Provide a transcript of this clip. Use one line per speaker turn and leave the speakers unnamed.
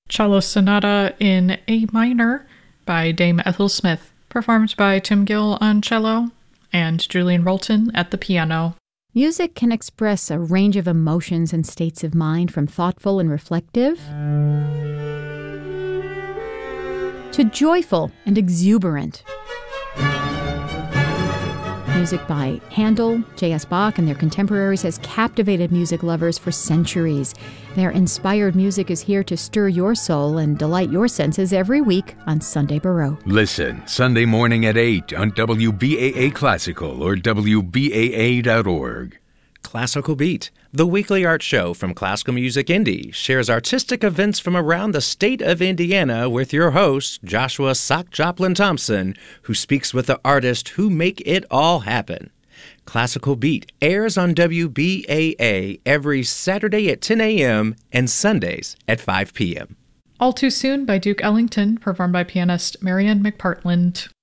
Cello Sonata in A minor by Dame Ethel Smith, performed by Tim Gill on cello and Julian Rolton at the piano.
Music can express a range of emotions and states of mind, from thoughtful and reflective to joyful and exuberant. Music by Handel, J.S. Bach, and their contemporaries has captivated music lovers for centuries. Their inspired music is here to stir your soul and delight your senses every week on Sunday Baroque.
Listen Sunday morning at 8 on WBAA Classical or WBAA.org.
Classical Beat, the weekly art show from Classical Music Indy, shares artistic events from around the state of Indiana with your host, Joshua Sock Joplin Thompson, who speaks with the artists who make it all happen. Classical Beat airs on WBAA every Saturday at 10 a.m. and Sundays at 5 p.m.
All Too Soon by Duke Ellington, performed by pianist Marian McPartland.